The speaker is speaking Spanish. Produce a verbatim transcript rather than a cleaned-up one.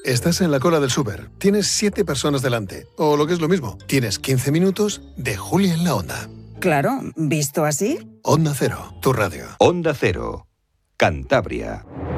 Estás en la cola del súper, tienes siete personas delante, o lo que es lo mismo, tienes quince minutos de Juli en la Onda. Claro, ¿visto así? Onda Cero, tu radio. Onda Cero, Cantabria.